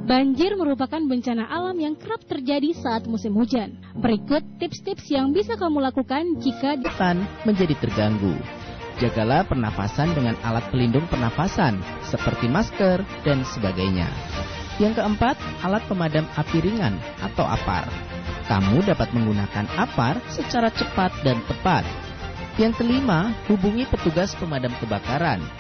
Banjir merupakan bencana alam yang kerap terjadi saat musim hujan. Berikut tips-tips yang bisa kamu lakukan jika menjadi terganggu. Jagalah pernafasan dengan alat pelindung pernafasan seperti masker dan sebagainya. Yang keempat, alat pemadam api ringan atau APAR. Kamu dapat menggunakan APAR secara cepat dan tepat. Yang kelima, hubungi petugas pemadam kebakaran.